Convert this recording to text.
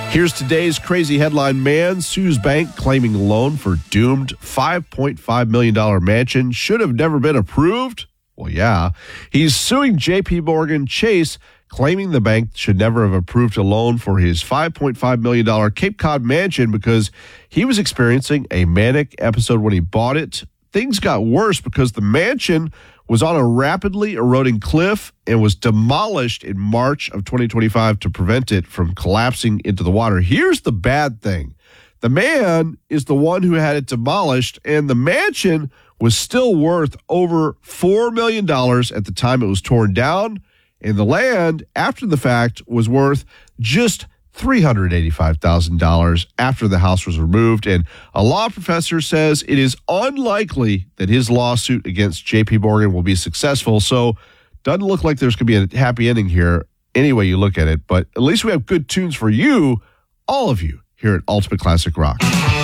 Here's today's crazy headline. Man sues bank claiming loan for doomed $5.5 million mansion should have never been approved. Well, yeah. He's suing JP Morgan Chase, claiming the bank should never have approved a loan for his $5.5 million Cape Cod mansion because he was experiencing a manic episode when he bought it. Things got worse because the mansion was on a rapidly eroding cliff and was demolished in March of 2025 to prevent it from collapsing into the water. Here's the bad thing. The man is the one who had it demolished, and the mansion was still worth over $4 million at the time it was torn down, and the land, after the fact, was worth just $385,000 after the house was removed. And a law professor says it is unlikely that his lawsuit against JP Morgan will be successful. So doesn't look like there's going to be a happy ending here any way you look at it. But at least we have good tunes for you, all of you, here at Ultimate Classic Rock.